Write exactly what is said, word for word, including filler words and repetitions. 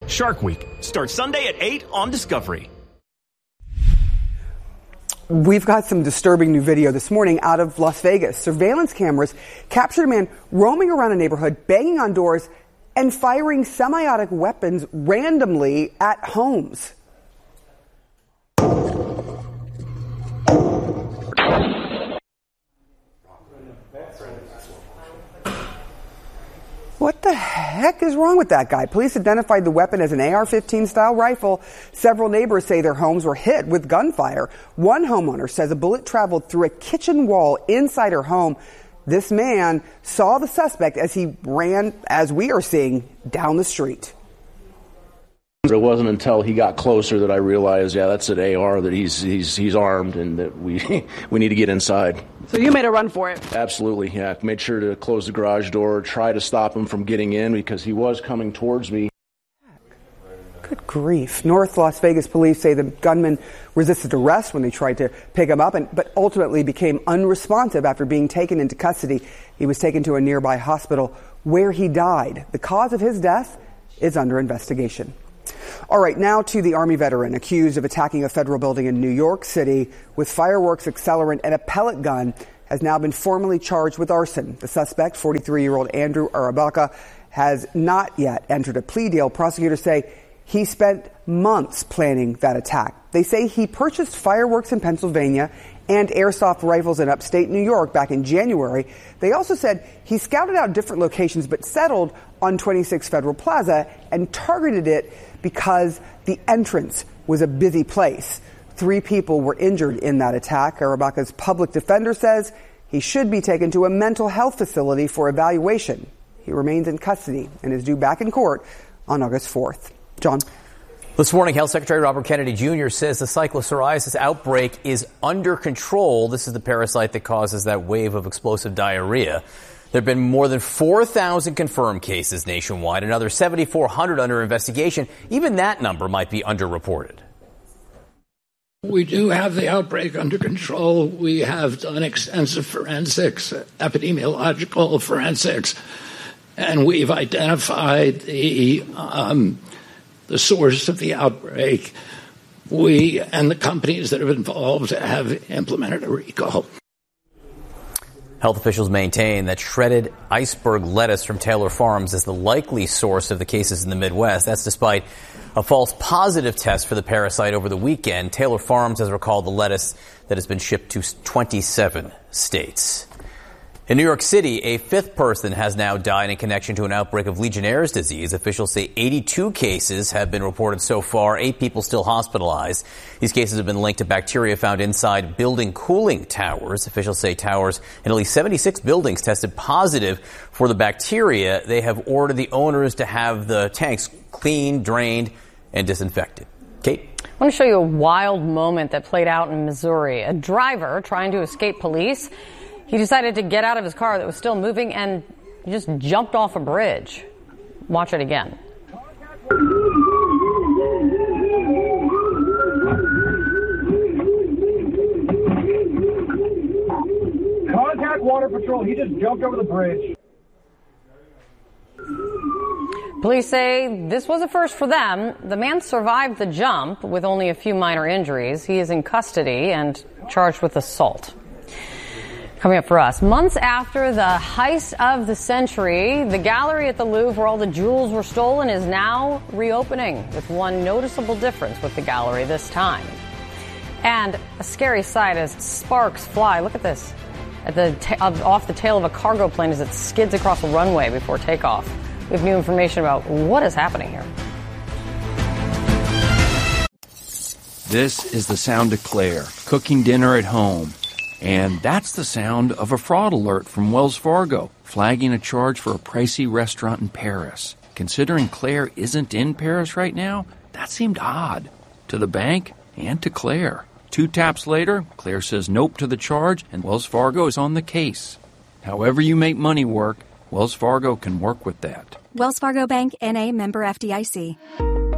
Shark Week starts Sunday at eight on Discovery. We've got some disturbing new video this morning out of Las Vegas. Surveillance cameras captured a man roaming around a neighborhood, banging on doors and firing semi-automatic weapons randomly at homes. What the heck is wrong with that guy? Police identified the weapon as an A R fifteen style rifle. Several neighbors say their homes were hit with gunfire. One homeowner says a bullet traveled through a kitchen wall inside her home. This man saw the suspect as he ran, as we are seeing, down the street. It wasn't until he got closer that I realized, yeah, that's an A R, that he's he's he's armed, and that we we need to get inside. So you made a run for it? Absolutely, yeah. Made sure to close the garage door, try to stop him from getting in because he was coming towards me. Good grief. North Las Vegas police say the gunman resisted arrest when they tried to pick him up, and, but ultimately became unresponsive after being taken into custody. He was taken to a nearby hospital where he died. The cause of his death is under investigation. All right, now to the Army veteran accused of attacking a federal building in New York City with fireworks, accelerant, and a pellet gun has now been formally charged with arson. The suspect, forty-three-year-old Andrew Arabaca, has not yet entered a plea deal. Prosecutors say he spent months planning that attack. They say he purchased fireworks in Pennsylvania and airsoft rifles in upstate New York back in January. They also said he scouted out different locations but settled on twenty-six Federal Plaza and targeted it because the entrance was a busy place. Three people were injured in that attack. Arabaca's public defender says he should be taken to a mental health facility for evaluation. He remains in custody and is due back in court on August fourth. John? This morning, Health Secretary Robert Kennedy Junior says the cyclopsoriasis outbreak is under control. This is the parasite that causes that wave of explosive diarrhea. There have been more than four thousand confirmed cases nationwide, another seven thousand four hundred under investigation. Even that number might be underreported. We do have the outbreak under control. We have done extensive forensics, epidemiological forensics, and we've identified the um, the source of the outbreak. We and the companies that have been involved have implemented a recall. Health officials maintain that shredded iceberg lettuce from Taylor Farms is the likely source of the cases in the Midwest. That's despite a false positive test for the parasite over the weekend. Taylor Farms has recalled the lettuce that has been shipped to twenty-seven states. In New York City, a fifth person has now died in connection to an outbreak of Legionnaire's disease. Officials say eighty-two cases have been reported so far, eight people still hospitalized. These cases have been linked to bacteria found inside building cooling towers. Officials say towers in at least seventy-six buildings tested positive for the bacteria. They have ordered the owners to have the tanks cleaned, drained, and disinfected. Kate? I want to show you a wild moment that played out in Missouri. A driver trying to escape police. He decided to get out of his car that was still moving and he just jumped off a bridge. Watch it again. Contact Water Patrol. He just jumped over the bridge. Police say this was a first for them. The man survived the jump with only a few minor injuries. He is in custody and charged with assault. Coming up for us, months after the heist of the century, the gallery at the Louvre where all the jewels were stolen is now reopening, with one noticeable difference with the gallery this time. And a scary sight as sparks fly. Look at this. At the ta- off the tail of a cargo plane as it skids across the runway before takeoff. We have new information about what is happening here. This is the sound of Claire, cooking dinner at home. And that's the sound of a fraud alert from Wells Fargo, flagging a charge for a pricey restaurant in Paris. Considering Claire isn't in Paris right now, that seemed odd. To the bank and to Claire. Two taps later, Claire says nope to the charge, and Wells Fargo is on the case. However you make money work, Wells Fargo can work with that. Wells Fargo Bank, N A, member F D I C.